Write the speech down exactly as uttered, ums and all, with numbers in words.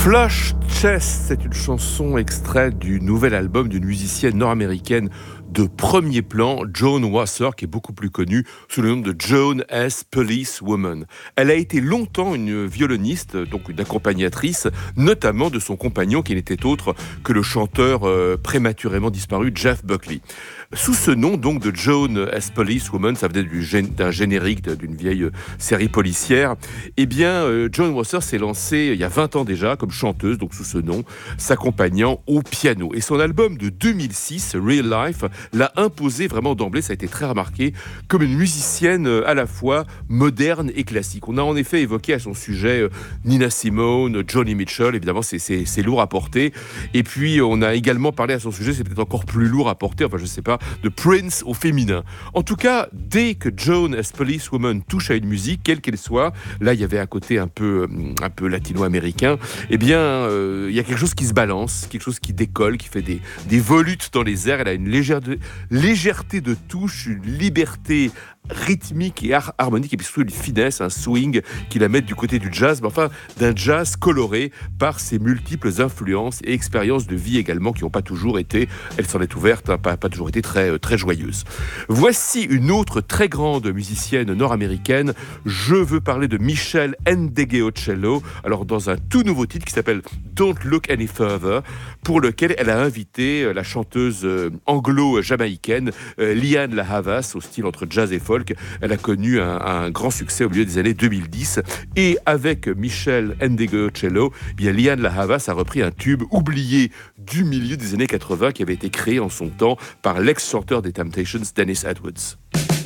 Flush Chest, c'est une chanson extraite du nouvel album d'une musicienne nord-américaine de premier plan, Joan Wasser, qui est beaucoup plus connue sous le nom de Joan S. Policewoman. Elle a été longtemps une violoniste, donc une accompagnatrice, notamment de son compagnon qui n'était autre que le chanteur euh, prématurément disparu Jeff Buckley. Sous ce nom donc de Joan S. Policewoman, ça venait du gén- d'un générique d'une vieille euh, série policière, eh bien euh, Joan Wasser s'est lancée il y a vingt ans déjà comme chanteuse, donc sous ce nom, s'accompagnant au piano. Et son album de deux mille six, Real Life, l'a imposée vraiment d'emblée, ça a été très remarqué, comme une musicienne à la fois moderne et classique. On a en effet évoqué à son sujet Nina Simone, Joni Mitchell, évidemment c'est, c'est, c'est lourd à porter. Et puis on a également parlé à son sujet, c'est peut-être encore plus lourd à porter, enfin je sais pas, de Prince au féminin. En tout cas, dès que Joan S. Policewoman touche à une musique, quelle qu'elle soit, là il y avait un côté un peu, un peu latino-américain, eh bien euh, il y a quelque chose qui se balance, quelque chose qui décolle, qui fait des, des volutes dans les airs. Elle a une légère légèreté de touche, une liberté rythmique et har- harmonique, et puis surtout une finesse, un swing qui la met du côté du jazz, mais enfin d'un jazz coloré par ses multiples influences et expériences de vie également qui n'ont pas toujours été, elle s'en est ouverte, hein, pas, pas toujours été très, très joyeuse. Voici une autre très grande musicienne nord-américaine, je veux parler de Michelle Ndegeocello, alors dans un tout nouveau titre qui s'appelle Don't Look Any Further, pour lequel elle a invité la chanteuse anglo-jamaïcaine Lianne La Havas, au style entre jazz et folk. Elle a connu un, un grand succès au milieu des années deux mille dix. Et avec Michelle Ndegeocello, bien Lianne La Havas a repris un tube oublié du milieu des années quatre-vingts qui avait été créé en son temps par l'ex-chanteur des Temptations, Dennis Edwards.